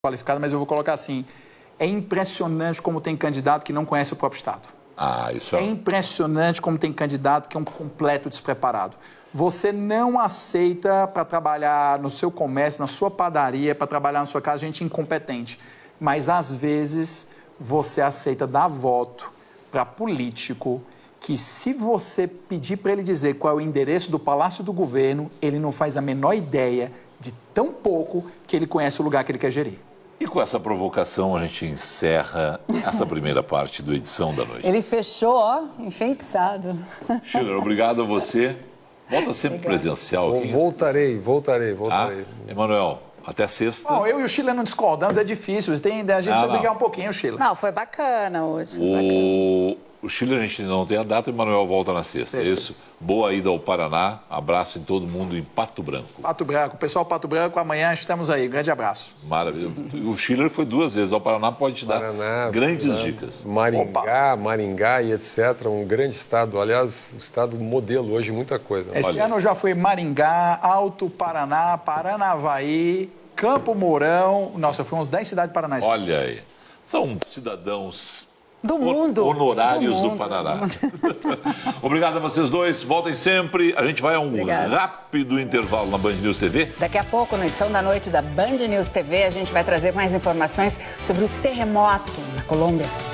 qualificada, mas eu vou colocar assim. É impressionante como tem candidato que não conhece o próprio Estado. Isso é impressionante como tem candidato que é um completo despreparado. Você não aceita para trabalhar no seu comércio, na sua padaria, para trabalhar na sua casa, gente incompetente. Mas, às vezes, você aceita dar voto para político que, se você pedir para ele dizer qual é o endereço do Palácio do Governo, ele não faz a menor ideia de tão pouco que ele conhece o lugar que ele quer gerir. E com essa provocação, a gente encerra essa primeira parte do Edição da Noite. Ele fechou, ó, enfeitiçado. Schiller, obrigado a você. Volta sempre presencial. Voltarei. Emanuel, até sexta. Bom, eu e o Schiller não discordamos, é difícil. A gente precisa brigar um pouquinho, Schiller. Não, foi bacana hoje. O Schiller a gente não tem a data, o Emanuel volta na sexta. É isso? Boa ida ao Paraná. Abraço em todo mundo em Pato Branco. Pato Branco. Pessoal, Pato Branco, amanhã estamos aí. Grande abraço. Maravilha. O Schiller foi 2 vezes ao Paraná, pode te dar grandes dicas. Maringá e etc. Um grande estado. Aliás, o estado modelo hoje, muita coisa. Esse ano já foi Maringá, Alto Paraná, Paranavaí, Campo Mourão. Nossa, foi uns 10 cidades paranaenses. Olha aí. São cidadãos do mundo. Honorários do Paraná. Obrigado a vocês dois. Voltem sempre. A gente vai a um rápido intervalo na Band News TV. Daqui a pouco, na edição da noite da Band News TV, a gente vai trazer mais informações sobre o terremoto na Colômbia.